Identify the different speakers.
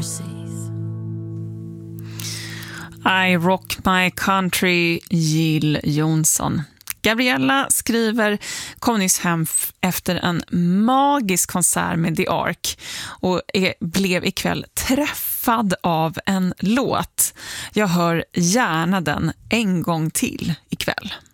Speaker 1: mercies.
Speaker 2: I rock my country, Jill Johnson. Gabriella skriver kom nyss hem efter en magisk konsert med The Ark och blev ikväll träffad av en låt. Jag hör gärna den en gång till ikväll.